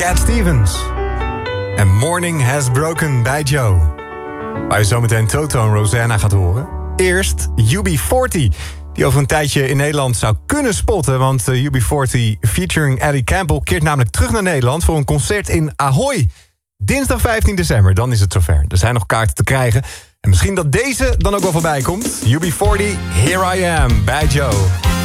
Cat Stevens. En Morning Has Broken bij Joe. Waar je zometeen Toto en Rosanna gaat horen. Eerst UB40. Die over een tijdje in Nederland zou kunnen spotten. Want UB40 featuring Eddie Campbell keert namelijk terug naar Nederland voor een concert in Ahoy. Dinsdag 15 december, dan is het zover. Er zijn nog kaarten te krijgen. En misschien dat deze dan ook wel voorbij komt. UB40, Here I Am, bij Joe.